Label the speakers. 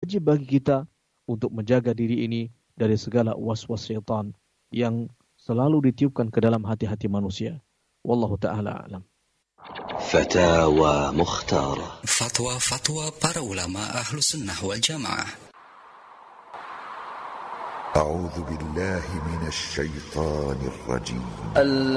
Speaker 1: wajib bagi kita untuk menjaga diri ini dari segala was-was syaitan yang selalu ditiupkan ke dalam hati-hati manusia. Wallahu ta'ala a'lam.
Speaker 2: Fatawa Mukhtara.
Speaker 3: Fatwa para ulama ahlu sunnah wal jamaah.
Speaker 4: A'udzu billahi minasy syaithanir rajim.